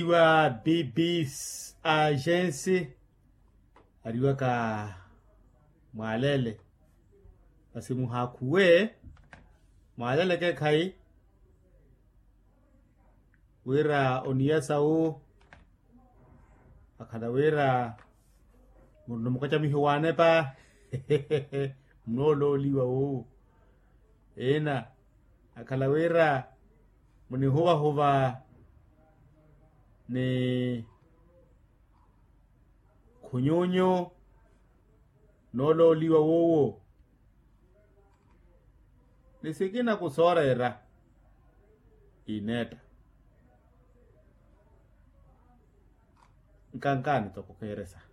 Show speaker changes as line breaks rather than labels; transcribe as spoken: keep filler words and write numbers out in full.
liwa B B's agency aliwa ka mwalele basi muhakuwe mwalele ke kai wera oniyasa o akada wera mundo mukacha mihiwane pa mnolo liwa o ena akala wera muni huwa huwa ni kunyonyo nolo liwa wowo nisikina kusora era ineta nkankani tokukeresa